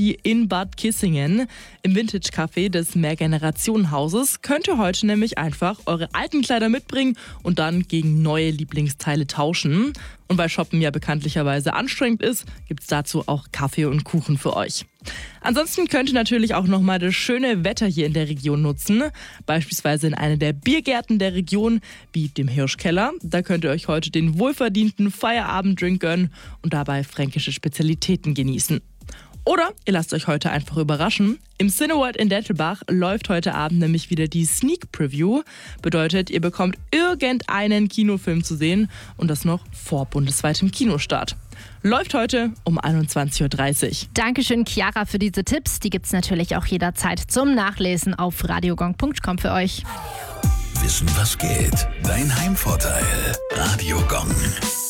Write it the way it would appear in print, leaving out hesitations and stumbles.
Party in Bad Kissingen. Im Vintage Café des Mehrgenerationenhauses könnt ihr heute nämlich einfach eure alten Kleider mitbringen und dann gegen neue Lieblingsteile tauschen. Und weil Shoppen ja bekanntlicherweise anstrengend ist, gibt's dazu auch Kaffee und Kuchen für euch. Ansonsten könnt ihr natürlich auch nochmal das schöne Wetter hier in der Region nutzen. Beispielsweise in einer der Biergärten der Region, wie dem Hirschkeller. Da könnt ihr euch heute den wohlverdienten Feierabenddrink gönnen und dabei fränkische Spezialitäten genießen. Oder ihr lasst euch heute einfach überraschen. Im Cineworld in Dettelbach läuft heute Abend nämlich wieder die Sneak Preview. Bedeutet, ihr bekommt irgendeinen Kinofilm zu sehen und das noch vor bundesweitem Kinostart. Läuft heute um 21.30 Uhr. Dankeschön, Chiara, für diese Tipps. Die gibt's natürlich auch jederzeit zum Nachlesen auf radiogong.com für euch. Wissen, was geht? Dein Heimvorteil. Radio Gong.